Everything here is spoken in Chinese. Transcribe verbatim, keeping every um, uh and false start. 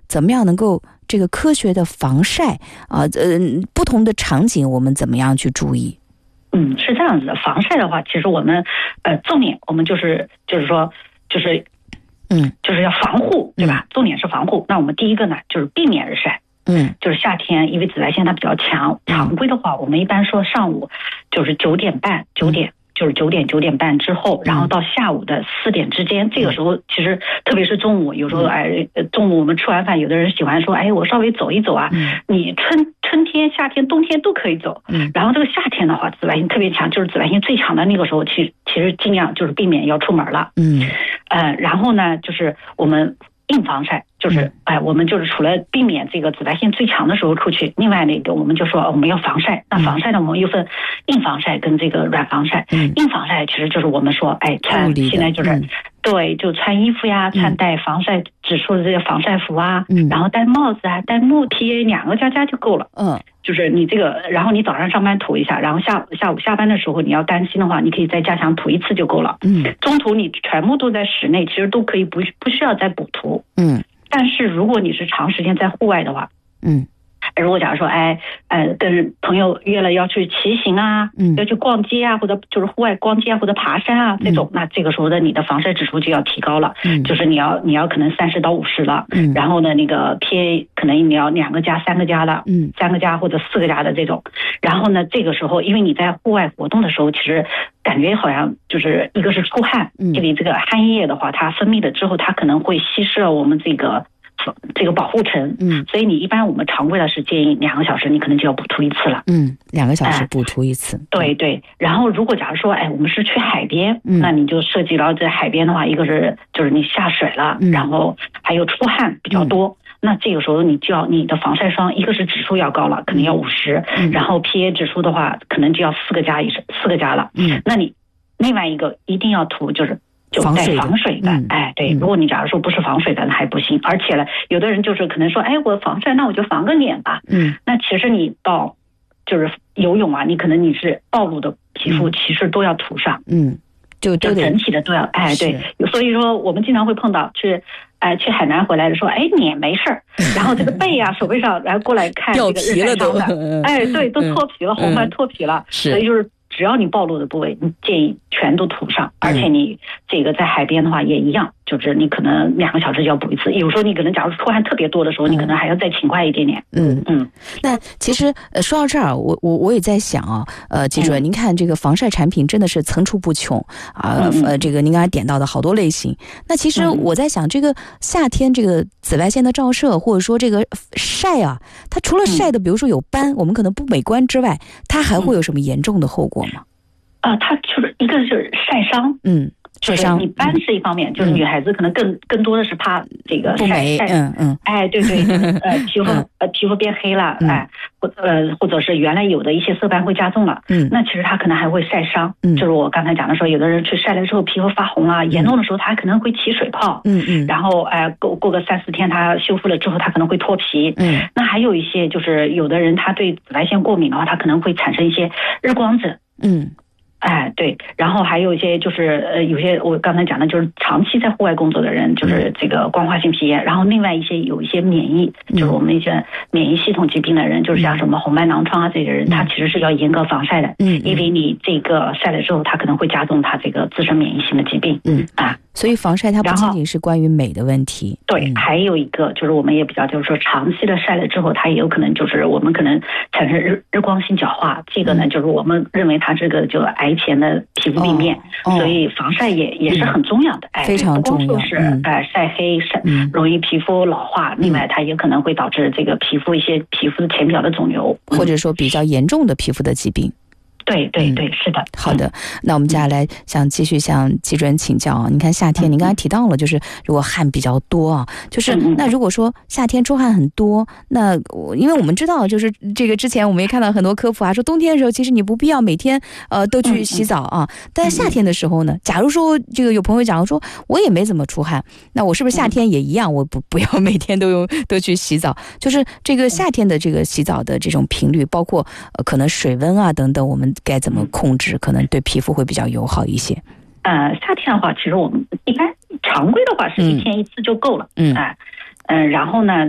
怎么样能够这个科学的防晒啊？呃，不同的场景我们怎么样去注意？ 嗯，是这样子的，防晒的话，其实我们呃重点我们就是就是说就是嗯就是要防护，对吧？嗯、重点是防护。那我们第一个呢，就是避免日晒。嗯，就是夏天，因为紫外线它比较强，常规的话，我们一般说上午就是九点半、九点。就是九点九点半之后，然后到下午的四点之间，这个时候其实特别是中午，有时候哎，中午我们吃完饭，有的人喜欢说，哎，我稍微走一走啊。你春春天、夏天、冬天都可以走。然后这个夏天的话，紫外线特别强，就是紫外线最强的那个时候，其实其实尽量就是避免要出门了。嗯，呃，然后呢，就是我们硬防晒。就是哎，我们就是除了避免这个紫外线最强的时候出去，另外那个我们就说我们要防晒。那防晒呢，我们又分硬防晒跟这个软防晒。嗯，硬防晒其实就是我们说，哎，穿现在就是、嗯、对，就穿衣服呀，穿带防晒指数的这些防晒服啊，嗯，然后戴帽子啊，戴目 P A 两个加加就够了。嗯，就是你这个，然后你早上上班涂一下，然后下下午下班的时候你要担心的话，你可以再加强涂一次就够了。嗯，中途你全部都在室内，其实都可以不不需要再补涂。嗯。但是如果你是长时间在户外的话，嗯，如果假如说哎呃跟朋友约了要去骑行啊，嗯，要去逛街啊，或者就是户外逛街啊，或者爬山啊这种，嗯、那这个时候的你的防晒指数就要提高了，嗯，就是你要你要可能三十到五十了，嗯，然后呢那个 P A 可能你要两个加三个加了，嗯，三个加或者四个加的这种，然后呢这个时候因为你在户外活动的时候，其实感觉好像就是一个是出汗，嗯，因为这个汗液的话，它分泌了之后，它可能会稀释了我们这个这个保护层，嗯，所以你一般我们常规的是建议两个小时你可能就要补涂一次了，嗯， 两个小时补涂一次， 哎、对对。然后如果假如说哎我们是去海边，嗯，那你就涉及到在海边的话，一个是就是你下水了，嗯、然后还有出汗比较多。嗯，那这个时候你就要你的防晒霜，一个是指数要高了，可能要五十、嗯，然后 P A 指数的话，可能就要四个加以上，四个加了。嗯，那你另外一个一定要涂就是就带防水的，嗯、哎，对、嗯，如果你假如说不是防水的，那还不行。而且呢，有的人就是可能说，哎，我防晒，那我就防个脸吧。嗯，那其实你到就是游泳啊，你可能你是暴露的皮肤，其实都要涂上。嗯。就就整体的都要哎对，所以说我们经常会碰到去哎去海南回来的说哎脸没事儿，然后这个背啊手背上然后过来看这个日晒霜的，哎对都脱皮了，红斑脱皮了，所以就是只要你暴露的部位，你建议全都涂上，而且你这个在海边的话也一样，就是你可能两个小时就要补一次，有时候你可能假如出汗特别多的时候，你可能还要再勤快一点点。嗯嗯。 那其实呃说到这儿，我我我也在想啊，呃，记者、嗯，您看这个防晒产品真的是层出不穷啊、呃嗯，呃，这个您刚才点到的好多类型。那其实我在想，这个夏天这个紫外线的照射，或者说这个晒啊，它除了晒的，比如说有斑，我们可能不美观之外，它还会有什么严重的后果吗？ 啊、呃，它就是一个是晒伤，嗯。晒伤，你斑是一方面、嗯，就是女孩子可能更更多的是怕这个晒晒，嗯嗯，哎，对对，呃，皮肤、嗯、呃皮肤变黑了，嗯、哎，或呃或者是原来有的一些色斑会加重了，嗯，那其实它可能还会晒伤，嗯，就是我刚才讲的说，有的人去晒了之后皮肤发红啊，严重的时候它可能会起水泡，嗯嗯，然后哎、呃、过过个三四天它修复了之后，它可能会脱皮，嗯，那还有一些就是有的人他对紫外线过敏的话，他可能会产生一些日光疹，嗯。哎，对，然后还有一些就是呃，有些我刚才讲的就是长期在户外工作的人，就是这个光化性皮炎，然后另外一些有一些免疫，就是我们一些免疫系统疾病的人，就是像什么红斑狼疮啊这些人，他其实是要严格防晒的，嗯，因为你这个晒了之后，他可能会加重他这个自身免疫性的疾病，嗯啊。 所以防晒它不仅仅是关于美的问题， 对、嗯，还有一个就是我们也比较就是说长期的晒了之后，它也有可能就是我们可能产生日日光性角化，这个呢、嗯、就是我们认为它这个就癌前的皮肤病变，哦、所以防晒也、嗯、也是很重要的，哎， 非常重要， 不光是哎、呃、晒黑晒、嗯、容易皮肤老化、嗯，另外它也可能会导致这个皮肤一些皮肤的浅表的肿瘤， 或者说比较严重的皮肤的疾病。 对对对、嗯，是的。 好的，那我们接下来想继续向季主任请教啊。您看夏天，您刚才提到了，就是如果汗比较多啊，就是那如果说夏天出汗很多，那因为我们知道，就是这个之前我们也看到很多科普啊，说冬天的时候其实你不必要每天呃都去洗澡啊，但是夏天的时候呢，假如说这个有朋友讲说我也没怎么出汗，那我是不是夏天也一样，我不不要每天都用都去洗澡？就是这个夏天的这个洗澡的这种频率，包括呃可能水温啊等等，我们该怎么控制，可能对皮肤会比较友好一些？ 呃，夏天的话，其实我们一般常规的话是一天一次就够了，嗯，哎、呃，嗯、呃，然后呢。